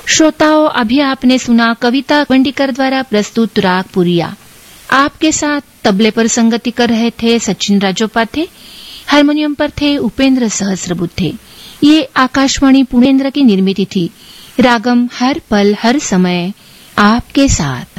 श्रोताओं, अभी आपने सुना कविता वंडीकर द्वारा प्रस्तुत राग पुरिया। आपके साथ तबले पर संगति कर रहे थे सचिन राजोपाध्याय, हारमोनियम पर थे उपेंद्र सहस्रबुद्धे। ये आकाशवाणी पुणे की निर्मित थी। रागम हर पल हर समय आपके साथ।